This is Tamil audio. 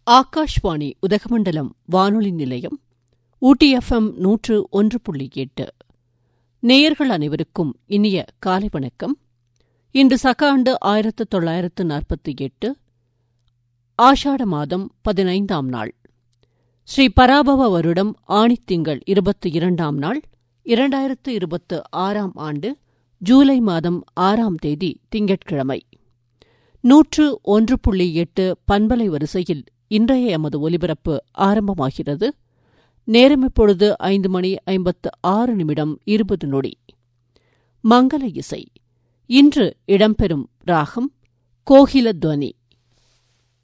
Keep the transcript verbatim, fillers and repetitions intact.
ஆகாஷ்வாணி உதகமண்டலம் வானொலி நிலையம் ஊட்டி எஃப்எம் நூற்று ஒன்று புள்ளி எட்டு. நேயர்கள் அனைவருக்கும் இனிய காலை வணக்கம். இன்று சக ஆண்டு ஆயிரத்து தொள்ளாயிரத்து நாற்பத்தி எட்டு ஆஷாட மாதம் பதினைந்தாம் நாள், ஸ்ரீ பராபவ வருடம் ஆணித்திங்கள் இருபத்தி இரண்டாம் நாள், இரண்டாயிரத்து இருபத்து ஆறாம் ஆண்டு ஜூலை மாதம் ஆறாம் தேதி திங்கட்கிழமை. நூற்று ஒன்று புள்ளி எட்டு பண்பலை வரிசையில் இன்றைய எமது ஒலிபரப்பு ஆரம்பமாகிறது. நேரம் இப்பொழுது ஐந்து மணி ஐம்பத்து ஆறு நிமிடம் இருபது நொடி. மங்கள இசை. இன்று இடம்பெறும் ராகம் கோகிலத்வனி.